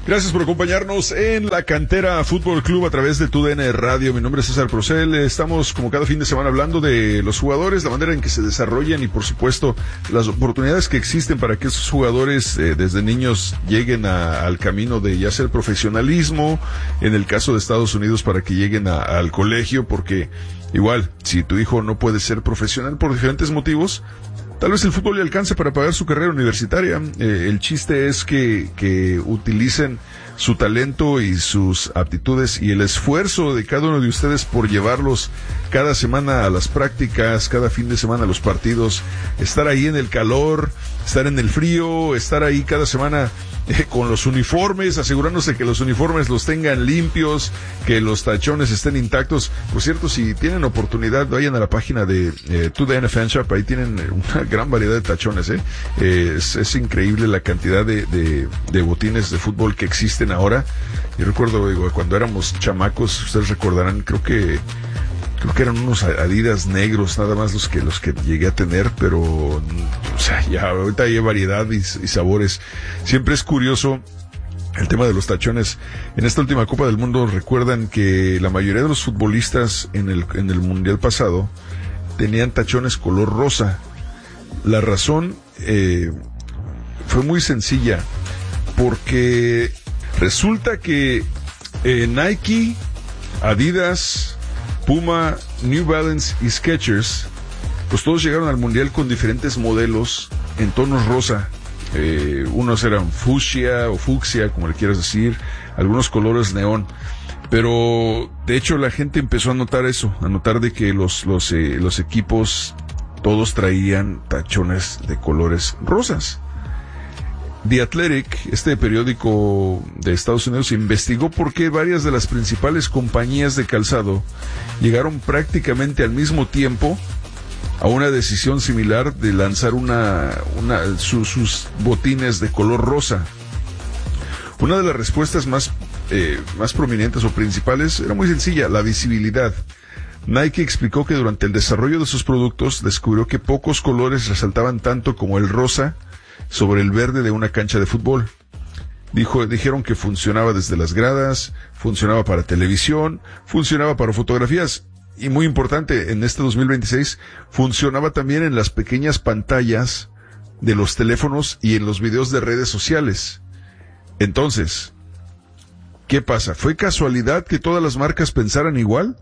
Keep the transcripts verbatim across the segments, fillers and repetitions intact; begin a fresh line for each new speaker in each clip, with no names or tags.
Gracias por acompañarnos en La Cantera Fútbol Club a través de T U D N Radio. Mi nombre es César Procel. Estamos como cada fin de semana hablando de los jugadores, la manera en que se desarrollan y por supuesto las oportunidades que existen para que esos jugadores eh, desde niños lleguen a, al camino de ya sea el profesionalismo, en el caso de Estados Unidos para que lleguen a, al colegio, porque igual si tu hijo no puede ser profesional por diferentes motivos, tal vez el fútbol le alcance para pagar su carrera universitaria. Eh, el chiste es que, que utilicen su talento y sus aptitudes y el esfuerzo de cada uno de ustedes por llevarlos cada semana a las prácticas, cada fin de semana a los partidos, estar ahí en el calor, estar en el frío, estar ahí cada semana eh, con los uniformes, asegurándose que los uniformes los tengan limpios, que los tachones estén intactos. Por cierto, si tienen oportunidad, vayan a la página de eh, T U D N Fan Shop, ahí tienen una gran variedad de tachones, ¿eh? eh es, es increíble la cantidad de, de, de botines de fútbol que existen ahora. Yo recuerdo, digo, cuando éramos chamacos, ustedes recordarán, creo que creo que eran unos Adidas negros, nada más los que los que llegué a tener, pero o sea, ya ahorita hay variedad y, y sabores. Siempre es curioso el tema de los tachones. En esta última Copa del Mundo recuerdan que la mayoría de los futbolistas en el en el mundial pasado tenían tachones color rosa. La razón eh, fue muy sencilla, porque resulta que eh, Nike, Adidas, Puma, New Balance y Skechers, pues todos llegaron al mundial con diferentes modelos en tonos rosa. Eh, unos eran fucsia o fucsia, como le quieras decir, algunos colores neón. Pero de hecho la gente empezó a notar eso, a notar de que los los eh, los equipos todos traían tachones de colores rosas. The Athletic, este periódico de Estados Unidos, investigó por qué varias de las principales compañías de calzado llegaron prácticamente al mismo tiempo a una decisión similar de lanzar una, una su, sus botines de color rosa. Una de las respuestas más, eh, más prominentes o principales era muy sencilla: la visibilidad. Nike explicó que durante el desarrollo de sus productos descubrió que pocos colores resaltaban tanto como el rosa sobre el verde de una cancha de fútbol. Dijo, dijeron que funcionaba desde las gradas, funcionaba para televisión, funcionaba para fotografías y, muy importante, en este dos mil veintiséis, funcionaba también en las pequeñas pantallas de los teléfonos y en los videos de redes sociales. Entonces, ¿qué pasa? ¿Fue casualidad que todas las marcas pensaran igual?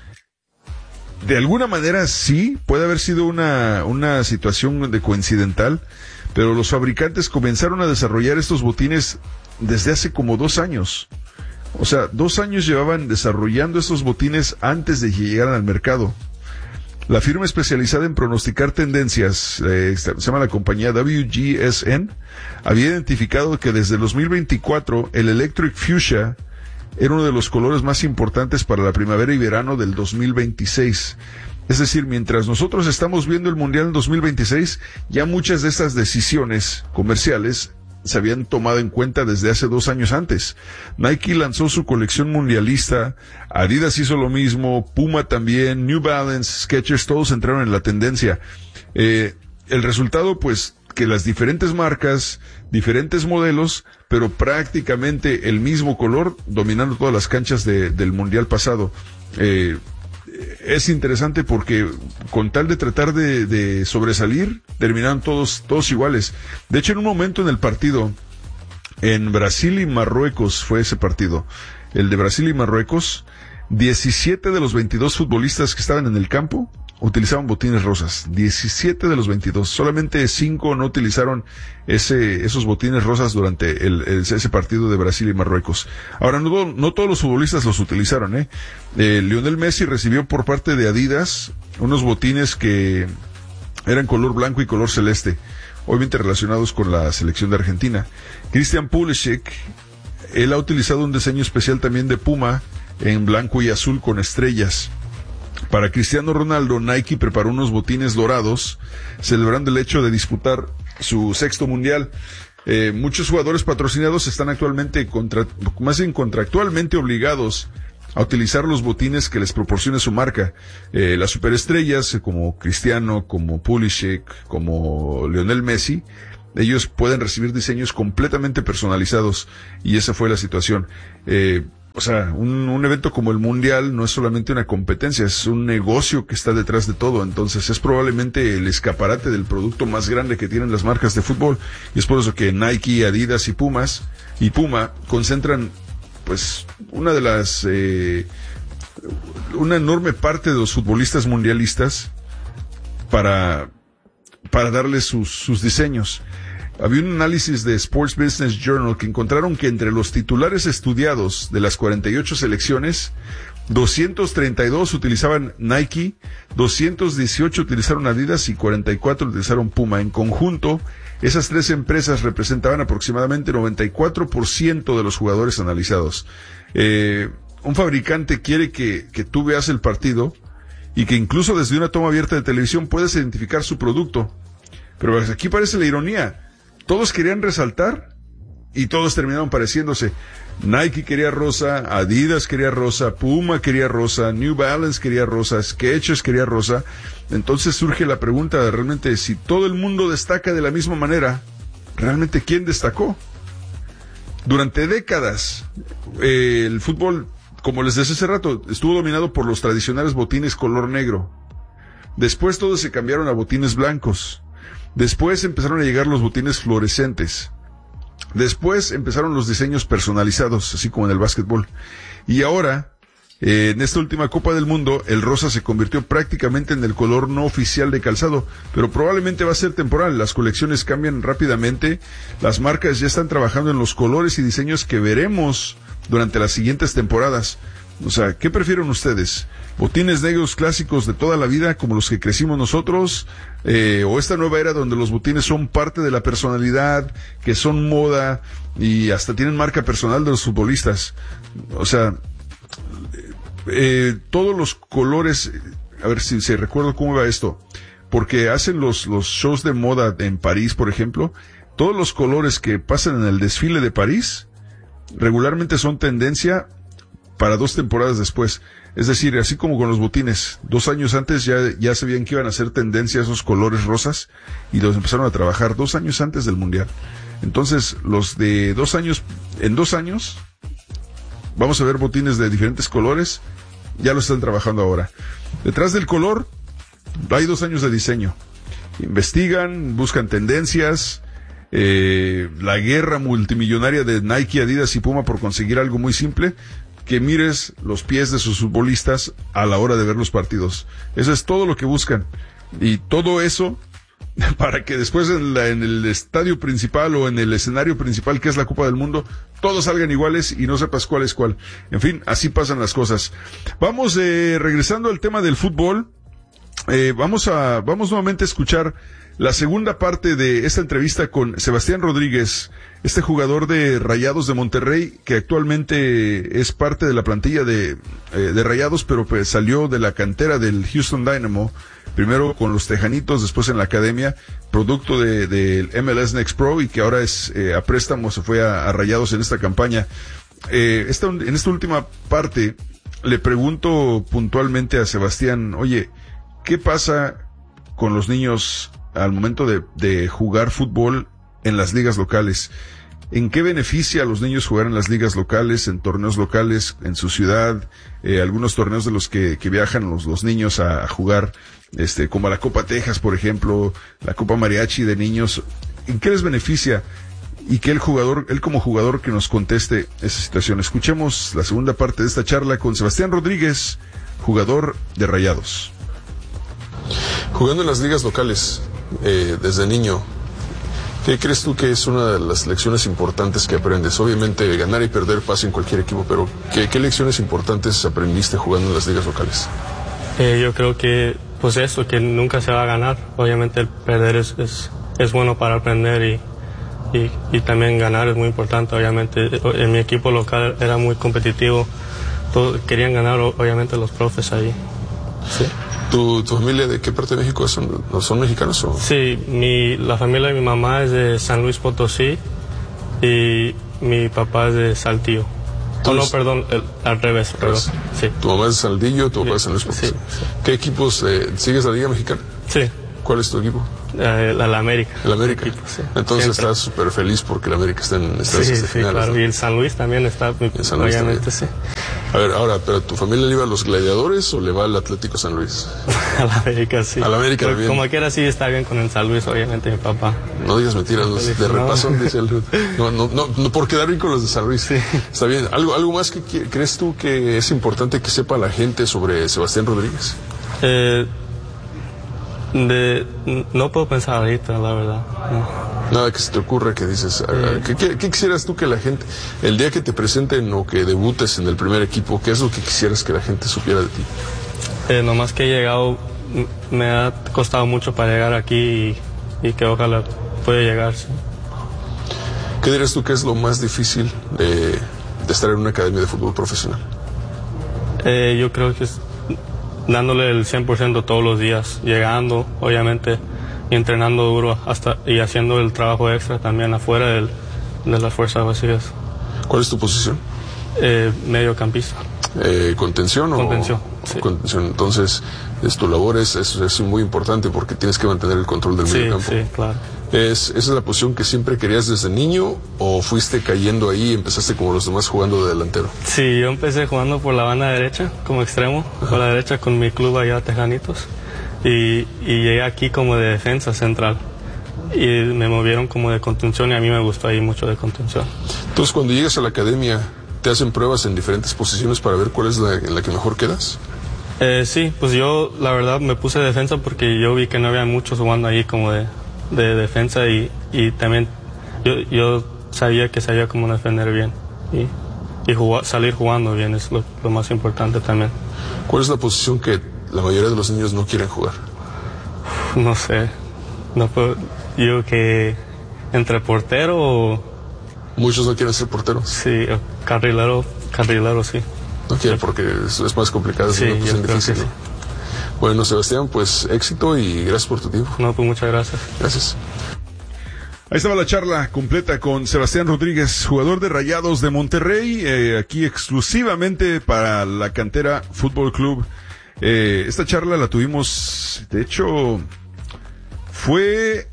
De alguna manera sí, puede haber sido una, una situación de coincidental, pero los fabricantes comenzaron a desarrollar estos botines desde hace como dos años. O sea, dos años llevaban desarrollando estos botines antes de que llegaran al mercado. La firma especializada en pronosticar tendencias, eh, se llama la compañía W G S N, había identificado que desde el dos mil veinticuatro el Electric Fuchsia era uno de los colores más importantes para la primavera y verano del dos mil veintiséis. Es decir, mientras nosotros estamos viendo el Mundial en dos mil veintiséis, ya muchas de estas decisiones comerciales se habían tomado en cuenta desde hace dos años antes. Nike lanzó su colección mundialista, Adidas hizo lo mismo, Puma también, New Balance, Skechers, todos entraron en la tendencia. Eh, el resultado, pues, que las diferentes marcas, diferentes modelos, pero prácticamente el mismo color, dominando todas las canchas de, del Mundial pasado. Eh, Es interesante porque con tal de tratar de, de sobresalir, terminaron todos, todos iguales. De hecho, en un momento en el partido, en Brasil y Marruecos fue ese partido, el de Brasil y Marruecos, diecisiete de los veintidós futbolistas que estaban en el campo utilizaban botines rosas. diecisiete de los veintidós. Solamente cinco no utilizaron ese, esos botines rosas durante el, el, ese partido de Brasil y Marruecos. Ahora, no, no todos los futbolistas los utilizaron, ¿eh? eh. Lionel Messi recibió por parte de Adidas unos botines que eran color blanco y color celeste, obviamente relacionados con la selección de Argentina. Christian Pulisic, él ha utilizado un diseño especial también de Puma en blanco y azul con estrellas. Para Cristiano Ronaldo, Nike preparó unos botines dorados, celebrando el hecho de disputar su sexto mundial. Eh, muchos jugadores patrocinados están actualmente, contra, más bien contractualmente obligados a utilizar los botines que les proporcione su marca. Eh, las superestrellas, como Cristiano, como Pulisic, como Lionel Messi, ellos pueden recibir diseños completamente personalizados, y esa fue la situación. Eh, o sea, un, un evento como el Mundial no es solamente una competencia, es un negocio que está detrás de todo. Entonces es probablemente el escaparate del producto más grande que tienen las marcas de fútbol, y es por eso que Nike, Adidas y Pumas y Puma concentran pues una de las eh, una enorme parte de los futbolistas mundialistas para para darles sus, sus diseños. Había un análisis de Sports Business Journal que encontraron que entre los titulares estudiados de las cuarenta y ocho selecciones, doscientos treinta y dos utilizaban Nike, doscientos dieciocho utilizaron Adidas y cuarenta y cuatro utilizaron Puma. En conjunto, esas tres empresas representaban aproximadamente noventa y cuatro por ciento de los jugadores analizados. Eh, un fabricante quiere que, que tú veas el partido y que incluso desde una toma abierta de televisión puedas identificar su producto. Pero aquí parece la ironía. Todos querían resaltar y todos terminaron pareciéndose. Nike quería rosa, Adidas quería rosa, Puma quería rosa, New Balance quería rosa, Skechers quería rosa. Entonces surge la pregunta de realmente, si todo el mundo destaca de la misma manera, ¿realmente quién destacó? Durante décadas, eh, el fútbol, como les decía hace rato, estuvo dominado por los tradicionales botines color negro. Después todos se cambiaron a botines blancos. Después empezaron a llegar los botines fluorescentes. Después empezaron los diseños personalizados, así como en el básquetbol. Y ahora, eh, en esta última Copa del Mundo, el rosa se convirtió prácticamente en el color no oficial de calzado, pero probablemente va a ser temporal. Las colecciones cambian rápidamente. Las marcas ya están trabajando en los colores y diseños que veremos durante las siguientes temporadas. O sea, ¿qué prefieren ustedes? ¿Botines negros clásicos de toda la vida, como los que crecimos nosotros? Eh, ¿O esta nueva era donde los botines son parte de la personalidad, que son moda y hasta tienen marca personal de los futbolistas? O sea, eh, todos los colores, a ver si se recuerda cómo va esto, porque hacen los, los shows de moda en París, por ejemplo, todos los colores que pasan en el desfile de París regularmente son tendencia para dos temporadas después. Es decir, así como con los botines, dos años antes ya, ya sabían que iban a ser tendencia esos colores rosas y los empezaron a trabajar dos años antes del Mundial. Entonces, los de dos años, en dos años, vamos a ver botines de diferentes colores, ya lo están trabajando ahora. Detrás del color, hay dos años de diseño. Investigan, buscan tendencias, eh, la guerra multimillonaria de Nike, Adidas y Puma por conseguir algo muy simple, que mires los pies de sus futbolistas a la hora de ver los partidos. Eso es todo lo que buscan. Y todo eso para que después en, la, en el estadio principal o en el escenario principal, que es la Copa del Mundo, todos salgan iguales y no sepas cuál es cuál. En fin, así pasan las cosas. Vamos, eh, regresando al tema del fútbol, eh, vamos a, vamos nuevamente a escuchar la segunda parte de esta entrevista con Sebastián Rodríguez, este jugador de Rayados de Monterrey, que actualmente es parte de la plantilla de, eh, de Rayados, pero pues salió de la cantera del Houston Dynamo, primero con los Tejanitos, después en la academia, producto de, del M L S Next Pro, y que ahora es eh, a préstamo, se fue a, a Rayados en esta campaña. Eh, esta, en esta última parte, le pregunto puntualmente a Sebastián, oye, ¿qué pasa con los niños al momento de, de jugar fútbol en las ligas locales? ¿En qué beneficia a los niños jugar en las ligas locales, en torneos locales, en su ciudad, eh, algunos torneos de los que, que viajan los, los niños a, a jugar, este, como la Copa Texas, por ejemplo, la Copa Mariachi de niños? ¿En qué les beneficia? Y que el jugador, él como jugador, que nos conteste esa situación. Escuchemos la segunda parte de esta charla con Sebastián Rodríguez, jugador de Rayados.
Jugando en las ligas locales, eh, desde niño, ¿qué crees tú que es una de las lecciones importantes que aprendes? Obviamente ganar y perder pasa en cualquier equipo, pero ¿qué, qué lecciones importantes aprendiste jugando en las ligas locales?
Eh, yo creo que, pues eso, que nunca se va a ganar. Obviamente el perder es, es, es bueno para aprender y, y, y también ganar es muy importante. Obviamente en mi equipo local era muy competitivo, todos querían ganar, obviamente los profes ahí. Sí.
¿Tu, ¿Tu familia de qué parte de México son? ¿Son mexicanos o...?
Sí, mi, la familia de mi mamá es de San Luis Potosí y mi papá es de Saltillo. Oh, no, perdón, el, al revés, perdón. Sí.
¿Tu mamá es de Saltillo, tu papá es de San Luis Potosí?
Sí, sí.
¿Qué equipos, eh, sigues la Liga Mexicana?
Sí.
¿Cuál es tu equipo?
Eh, la, la América.
El América.
Equipo, sí.
Entonces
Siempre.
estás súper feliz porque el América está en estas
sí,
este
sí,
finales,
claro.
¿no?
Y el San Luis también está,
El San Luis
obviamente,
también.
sí.
A ver, ahora, ¿pero tu familia le iba a los Gladiadores o le va al Atlético San Luis?
A la América, sí.
A la América,
Pero
bien.
Como quiera, sí está bien con el San Luis, obviamente, mi papá.
No digas mentiras, los de
No.
repaso, dice el... No, no, no, no, por quedar bien con los de San Luis.
Sí.
Está bien. ¿Algo, algo más que qui- crees tú que es importante que sepa la gente sobre Sebastián Rodríguez?
Eh, de, no puedo pensar ahorita, la verdad. No.
Nada que se te ocurra que dices, ah, ¿qué, qué, qué quisieras tú que la gente, el día que te presenten o que debutes en el primer equipo, qué es lo que quisieras que la gente supiera de ti?
Eh, nomás que he llegado, m- me ha costado mucho para llegar aquí y, y que ojalá pueda llegar. Sí.
¿Qué dirías tú que es lo más difícil de, de estar en una academia de fútbol profesional?
Eh, yo creo que es dándole el cien por ciento todos los días, llegando, obviamente, y entrenando duro hasta y haciendo el trabajo extra también afuera del, de las fuerzas básicas.
¿Cuál es tu posición?
Eh, mediocampista.
Eh, ¿Contención o...?
Contención, sí.
Contención. Entonces, es, tu labor es, es, es muy importante porque tienes que mantener el control del
Sí,
medio campo.
sí, claro.
¿Es, ¿Esa es la posición que siempre querías desde niño o fuiste cayendo ahí y empezaste como los demás jugando de delantero?
Sí, yo empecé jugando por la banda derecha, como extremo, por la derecha con mi club allá Tejanitos. Y, y llegué aquí como de defensa central. Y me movieron como de contención y a mí me gustó ahí mucho de contención.
Entonces, cuando llegas a la academia, ¿te hacen pruebas en diferentes posiciones para ver cuál es la en la que mejor quedas?
Eh, sí, pues yo la verdad me puse de defensa porque yo vi que no había muchos jugando ahí como de, de defensa y, y también yo, yo sabía que sabía cómo defender bien y, y jugar, salir jugando bien es lo, lo más importante también.
¿Cuál es la posición que la mayoría de los niños no quieren jugar?
No sé, no puedo, yo que entre portero o
Muchos no quieren ser porteros.
sí, o carrilero, carrilero sí.
No quieren porque es, es más complicado, es
Sí,
una
yo
posición
creo
difícil.
que
¿no?
sí.
Bueno, Sebastián, pues éxito y gracias por tu tiempo.
No, pues muchas gracias.
Gracias.
Ahí estaba la charla completa con Sebastián Rodríguez, jugador de Rayados de Monterrey, eh, aquí exclusivamente para la cantera Fútbol Club. Eh, esta charla la tuvimos, de hecho, fue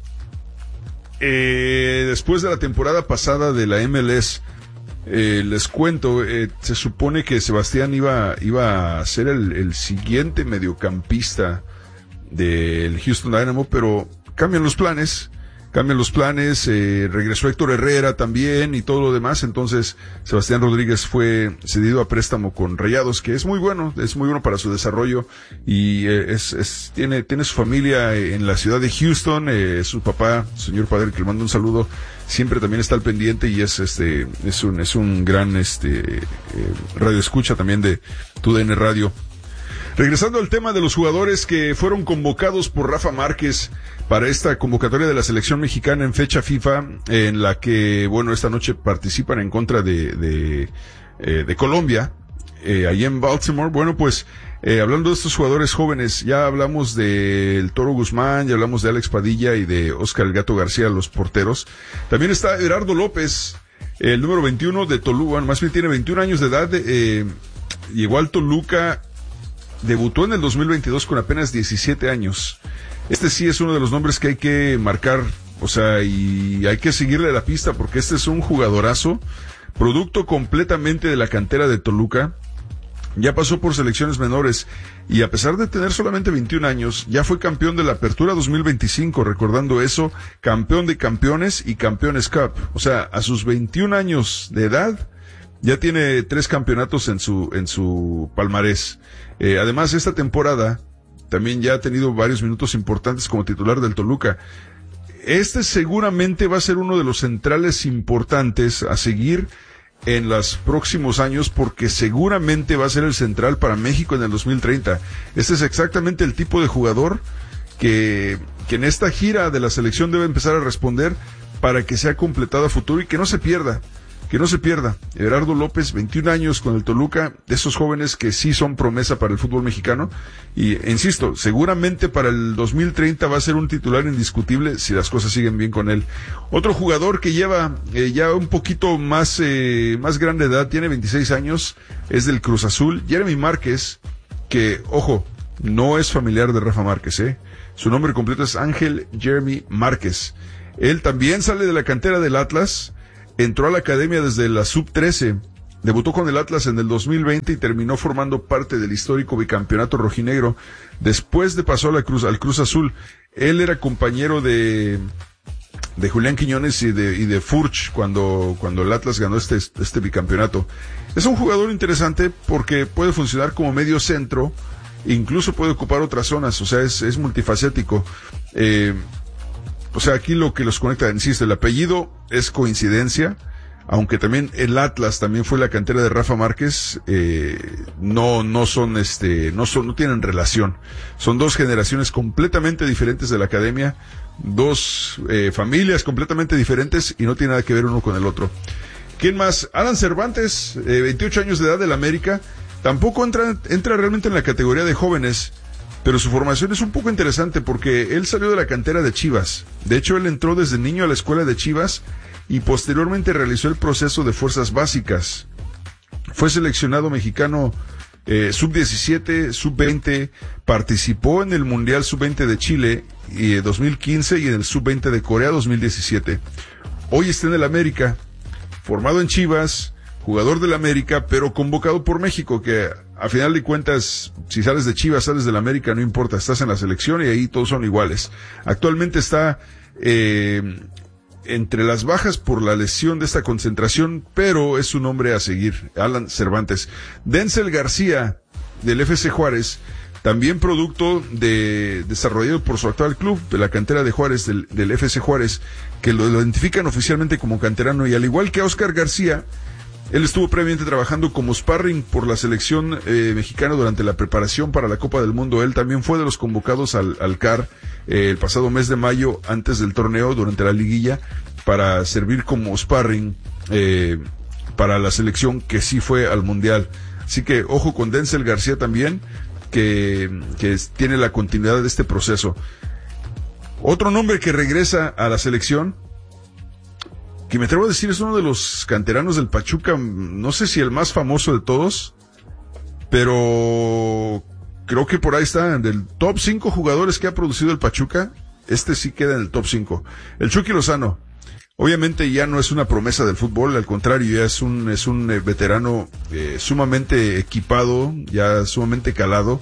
eh, después de la temporada pasada de la M L S. Eh, les cuento, eh, se supone que Sebastián iba, iba a ser el, el siguiente mediocampista del Houston Dynamo, pero cambian los planes. Cambian los planes, eh, regresó Héctor Herrera también y todo lo demás, entonces Sebastián Rodríguez fue cedido a préstamo con Rayados, que es muy bueno, es muy bueno para su desarrollo y eh, es, es, tiene, tiene su familia en la ciudad de Houston, eh, su papá, señor padre, que le mando un saludo, siempre también está al pendiente y es este, es un, es un gran este, eh, radio escucha también de Tu D N Radio. Regresando al tema de los jugadores que fueron convocados por Rafa Márquez para esta convocatoria de la selección mexicana en fecha FIFA, en la que, bueno, esta noche participan en contra de, de, eh, de Colombia, eh, ahí en Baltimore. Bueno, pues, eh, hablando de estos jugadores jóvenes, ya hablamos del Toro Guzmán, ya hablamos de Alex Padilla y de Oscar El Gato García, los porteros. También está Gerardo López, el número veintiuno de Toluca, más bien tiene veintiún años de edad, eh, llegó al Toluca. Debutó en el dos mil veintidós con apenas diecisiete años. Este sí es uno de los nombres que hay que marcar, o sea, y hay que seguirle la pista porque este es un jugadorazo, producto completamente de la cantera de Toluca. Ya pasó por selecciones menores y a pesar de tener solamente veintiún años, ya fue campeón de la Apertura dos mil veinticinco, recordando eso, campeón de campeones y campeones Cup. O sea, a sus veintiún años de edad, ya tiene tres campeonatos en su, en su palmarés. Eh, además, esta temporada también ya ha tenido varios minutos importantes como titular del Toluca. Este seguramente va a ser uno de los centrales importantes a seguir en los próximos años porque seguramente va a ser el central para México en el dos mil treinta. Este es exactamente el tipo de jugador que, que en esta gira de la selección debe empezar a responder para que sea completado a futuro y que no se pierda. Que no se pierda. Gerardo López, veintiún años con el Toluca, de esos jóvenes que sí son promesa para el fútbol mexicano. Y, insisto, seguramente para el dos mil treinta va a ser un titular indiscutible si las cosas siguen bien con él. Otro jugador que lleva eh, ya un poquito más, eh, más grande edad, tiene veintiséis años, es del Cruz Azul, Jeremy Márquez, que, ojo, no es familiar de Rafa Márquez, ¿eh? Su nombre completo es Ángel Jeremy Márquez. Él también sale de la cantera del Atlas, entró a la academia desde la sub trece, debutó con el Atlas en el dos mil veinte y terminó formando parte del histórico bicampeonato rojinegro. Después de pasó a la Cruz, al Cruz Azul. Él era compañero de, de Julián Quiñones y de, y de Furch cuando, cuando el Atlas ganó este, este bicampeonato. Es un jugador interesante porque puede funcionar como medio centro, incluso puede ocupar otras zonas, o sea, es, es multifacético. Eh, o sea, aquí lo que los conecta, insisto, el apellido es coincidencia, aunque también el Atlas también fue la cantera de Rafa Márquez, eh, no, no son este, no son, no tienen relación. Son dos generaciones completamente diferentes de la academia, dos, eh, familias completamente diferentes y no tiene nada que ver uno con el otro. ¿Quién más? Alan Cervantes, eh, veintiocho años de edad del América, tampoco entra, entra realmente en la categoría de jóvenes, pero su formación es un poco interesante porque él salió de la cantera de Chivas. De hecho, él entró desde niño a la escuela de Chivas y posteriormente realizó el proceso de fuerzas básicas. Fue seleccionado mexicano eh, sub diecisiete, sub veinte, participó en el Mundial sub veinte de Chile y, eh, dos mil quince y en el sub veinte de Corea dos mil diecisiete. Hoy está en el América, formado en Chivas, jugador del América, pero convocado por México, que a final de cuentas, si sales de Chivas, sales del América, no importa, estás en la selección y ahí todos son iguales. Actualmente está eh, entre las bajas por la lesión de esta concentración, pero es un hombre a seguir, Alan Cervantes. Denzel García, del F C Juárez, también producto de, desarrollado por su actual club, de la cantera de Juárez, del, del F C Juárez, que lo, lo identifican oficialmente como canterano, y al igual que Oscar García, él estuvo previamente trabajando como sparring por la selección eh, mexicana durante la preparación para la Copa del Mundo. Él también fue de los convocados al, al C A R eh, el pasado mes de mayo, antes del torneo, durante la liguilla, para servir como sparring eh, para la selección que sí fue al Mundial. Así que ojo con Denzel García también, que, que tiene la continuidad de este proceso. Otro nombre que regresa a la selección, que me atrevo a decir es uno de los canteranos del Pachuca, no sé si el más famoso de todos, pero creo que por ahí está, del top cinco jugadores que ha producido el Pachuca, este sí queda en el top cinco. El Chucky Lozano, obviamente ya no es una promesa del fútbol, al contrario, ya es un, es un eh, veterano eh, sumamente equipado, ya sumamente calado,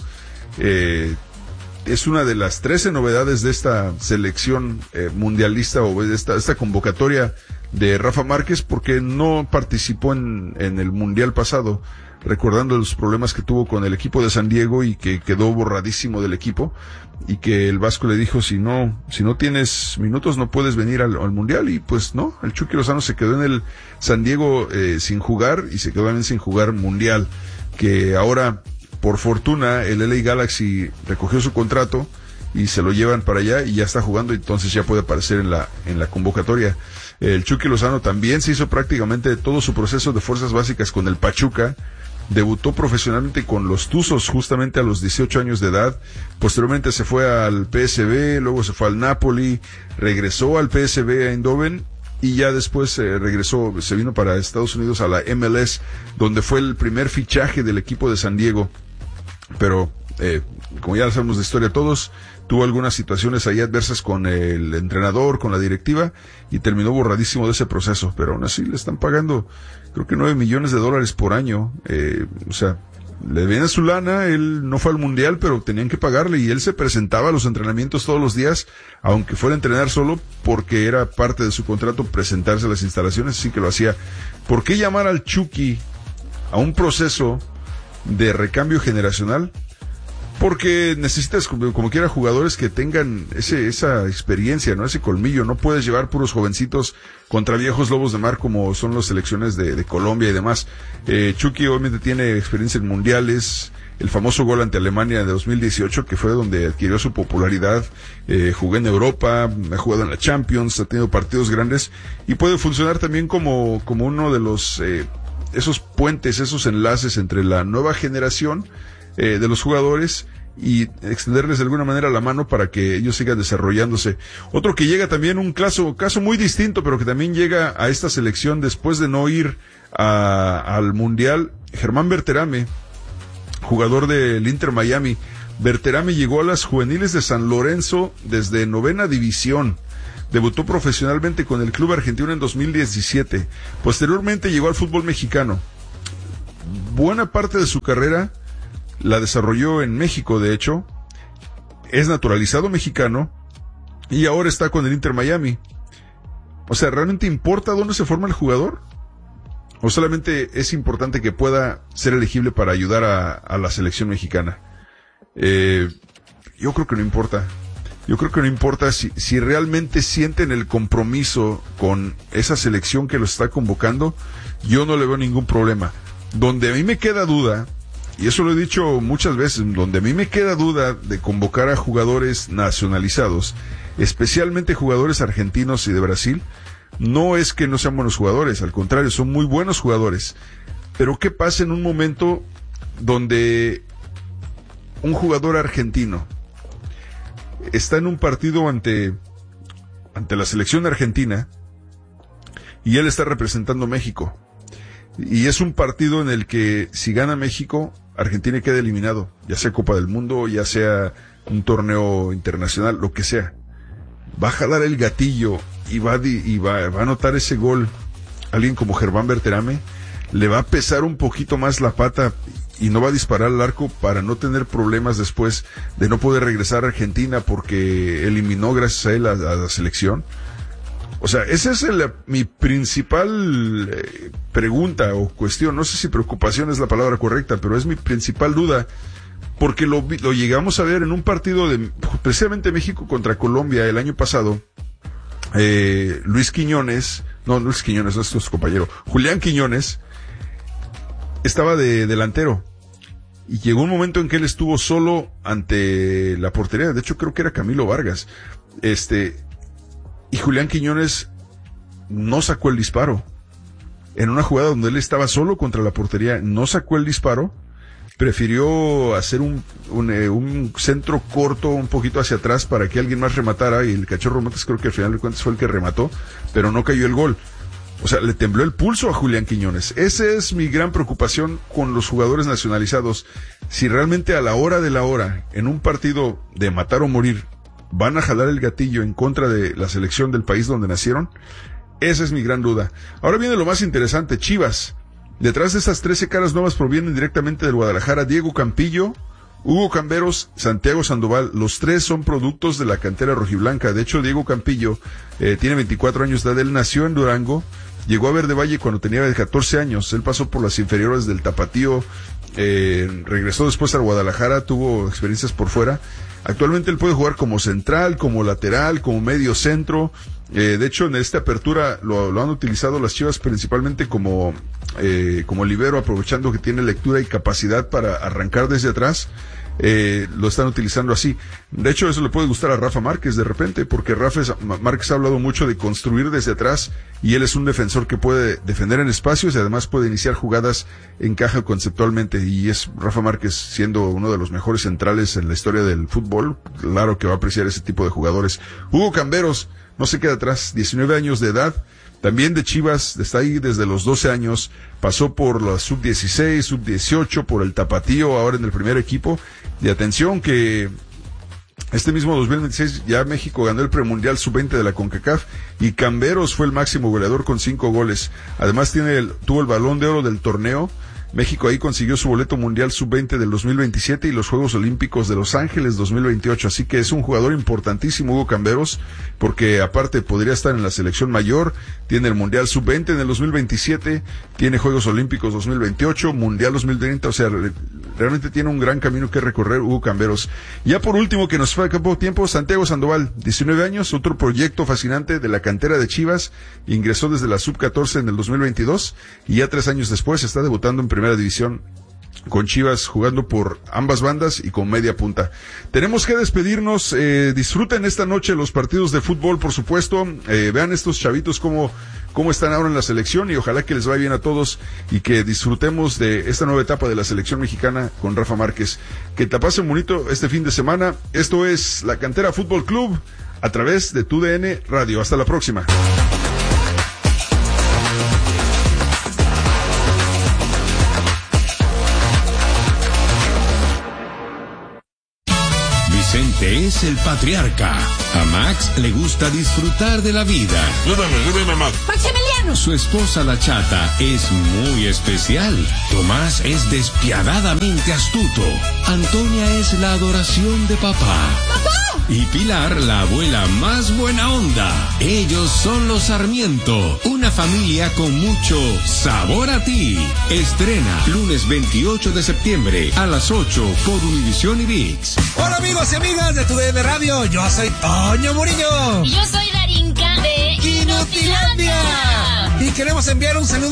eh, es una de las trece novedades de esta selección eh, mundialista o de esta, esta convocatoria de Rafa Márquez, porque no participó en, en el mundial pasado, recordando los problemas que tuvo con el equipo de San Diego y que quedó borradísimo del equipo, y que el Vasco le dijo, si no, si no tienes minutos no puedes venir al, al mundial, y pues no, el Chucky Lozano se quedó en el San Diego eh, sin jugar, y se quedó también sin jugar mundial, que ahora, por fortuna, el L A Galaxy recogió su contrato y se lo llevan para allá y ya está jugando, entonces ya puede aparecer en la, en la convocatoria. El Chucky Lozano también se hizo prácticamente todo su proceso de fuerzas básicas con el Pachuca, debutó profesionalmente con los Tuzos justamente a los dieciocho años de edad, posteriormente se fue al P S V, luego se fue al Napoli, regresó al P S V Eindhoven y ya después eh, regresó, se vino para Estados Unidos a la M L S, donde fue el primer fichaje del equipo de San Diego, pero eh, como ya sabemos de historia todos, tuvo algunas situaciones ahí adversas con el entrenador, con la directiva, y terminó borradísimo de ese proceso, pero aún así le están pagando, creo que nueve millones de dólares por año, eh, o sea, le viene su lana, él no fue al mundial, pero tenían que pagarle, y él se presentaba a los entrenamientos todos los días, aunque fuera a entrenar solo, porque era parte de su contrato presentarse a las instalaciones, así que lo hacía. ¿Por qué llamar al Chucky a un proceso de recambio generacional? Porque necesitas, como, como quiera, jugadores que tengan ese, esa experiencia, ¿no? Ese colmillo. No puedes llevar puros jovencitos contra viejos lobos de mar como son las selecciones de, de Colombia y demás. Eh, Chucky obviamente tiene experiencia en mundiales, el famoso gol ante Alemania de dos mil dieciocho, que fue donde adquirió su popularidad. Eh, jugó en Europa, ha jugado en la Champions, ha tenido partidos grandes y puede funcionar también como, como uno de los, eh, esos puentes, esos enlaces entre la nueva generación Eh, de los jugadores y extenderles de alguna manera la mano para que ellos sigan desarrollándose. Otro que llega también, un caso, caso muy distinto, pero que también llega a esta selección después de no ir a, al Mundial, Germán Berterame, jugador del Inter Miami, Berterame llegó a las juveniles de San Lorenzo desde novena división. Debutó profesionalmente con el club argentino en dos mil diecisiete. Posteriormente llegó al fútbol mexicano. Buena parte de su carrera la desarrolló en México, de hecho. Es naturalizado mexicano y ahora está con el Inter Miami. O sea, ¿realmente importa dónde se forma el jugador? ¿O solamente es importante que pueda ser elegible para ayudar a, a la selección mexicana? Eh, yo creo que no importa. Yo creo que no importa si, si realmente sienten el compromiso con esa selección que los está convocando. Yo no le veo ningún problema. Donde a mí me queda duda, y eso lo he dicho muchas veces, donde a mí me queda duda de convocar a jugadores nacionalizados, especialmente jugadores argentinos y de Brasil, no es que no sean buenos jugadores, al contrario, son muy buenos jugadores. Pero ¿qué pasa en un momento donde un jugador argentino está en un partido ante, ante la selección argentina y él está representando a México? Y es un partido en el que si gana México, Argentina queda eliminado, ya sea Copa del Mundo, ya sea un torneo internacional, lo que sea. Va a jalar el gatillo y va, y va, va a anotar ese gol alguien como Germán Berterame, le va a pesar un poquito más la pata y no va a disparar al arco para no tener problemas después de no poder regresar a Argentina porque eliminó gracias a él a, a la selección. O sea, esa es el, mi principal eh, pregunta o cuestión. No sé si preocupación es la palabra correcta, pero es mi principal duda. Porque lo, lo llegamos a ver en un partido de, precisamente México contra Colombia el año pasado. Eh, Luis Quiñones, no, Luis Quiñones, no es tu compañero, Julián Quiñones, estaba de delantero. Y llegó un momento en que él estuvo solo ante la portería. De hecho, creo que era Camilo Vargas. Este, y Julián Quiñones no sacó el disparo. En una jugada donde él estaba solo contra la portería, no sacó el disparo. Prefirió hacer un, un, eh, un centro corto un poquito hacia atrás para que alguien más rematara, y el Cachorro Montes creo que al final de cuentas fue el que remató, pero no cayó el gol. O sea, le tembló el pulso a Julián Quiñones. Esa es mi gran preocupación con los jugadores nacionalizados. Si realmente a la hora de la hora, en un partido de matar o morir, van a jalar el gatillo en contra de la selección del país donde nacieron, esa es mi gran duda. Ahora viene lo más interesante, Chivas. Detrás de estas trece caras nuevas provienen directamente del Guadalajara Diego Campillo, Hugo Camberos, Santiago Sandoval. Los tres son productos de la cantera rojiblanca. De hecho, Diego Campillo eh, tiene veinticuatro años de edad. Él nació en Durango, llegó a Verde Valle cuando tenía catorce años. Él pasó por las inferiores del Tapatío, eh, regresó después al Guadalajara, tuvo experiencias por fuera. Actualmente él puede jugar como central, como lateral, como medio centro. Eh, de hecho, en esta apertura lo, lo han utilizado las Chivas principalmente como, eh, como libero, aprovechando que tiene lectura y capacidad para arrancar desde atrás. Eh, lo están utilizando así. De hecho, eso le puede gustar a Rafa Márquez de repente, porque Rafa Márquez ha hablado mucho de construir desde atrás, y él es un defensor que puede defender en espacios y además puede iniciar jugadas en caja conceptualmente, y es Rafa Márquez, siendo uno de los mejores centrales en la historia del fútbol, claro que va a apreciar ese tipo de jugadores. Hugo Camberos no se queda atrás, diecinueve años de edad, también de Chivas, está ahí desde los doce años, pasó por la sub dieciséis, sub dieciocho, por el Tapatío, ahora en el primer equipo. Y atención que este mismo dos mil veintiséis ya México ganó el premundial sub veinte de la CONCACAF y Camberos fue el máximo goleador con cinco goles. Además tiene el, tuvo el balón de oro del torneo. México ahí consiguió su boleto mundial sub veinte del dos mil veintisiete y los Juegos Olímpicos de Los Ángeles dos mil veintiocho. Así que es un jugador importantísimo Hugo Camberos, porque aparte podría estar en la selección mayor, tiene el mundial sub veinte en el dos mil veintisiete, tiene Juegos Olímpicos dos mil veintiocho, mundial dos mil treinta, o sea, realmente tiene un gran camino que recorrer Hugo Camberos. Ya por último, que nos falta poco tiempo, Santiago Sandoval, diecinueve años, otro proyecto fascinante de la cantera de Chivas, ingresó desde la sub catorce en el dos mil veintidós y ya tres años después está debutando en primera división con Chivas, jugando por ambas bandas y con media punta. Tenemos que despedirnos. Eh, disfruten esta noche los partidos de fútbol, por supuesto. Eh, vean estos chavitos cómo, cómo están ahora en la selección, y ojalá que les vaya bien a todos y que disfrutemos de esta nueva etapa de la selección mexicana con Rafa Márquez. Que te pasen bonito este fin de semana. Esto es La Cantera Fútbol Club a través de tu D N Radio. Hasta la próxima.
es el patriarca. A Max le gusta disfrutar de la vida.
Llévame, llévame, Max.
Maximiliano.
Su esposa, la chata, es muy especial. Tomás es despiadadamente astuto. Antonia es la adoración de papá.
¡Papá!
Y Pilar, la abuela más buena onda. Ellos son los Sarmiento, una familia con mucho sabor a ti. Estrena lunes veintiocho de septiembre a las ocho por Univisión y ViX.
Hola amigos y amigas de Tu D N Radio, yo soy Toño Murillo.
Yo soy Darinka de
Inutilandia. Y queremos enviar un saludo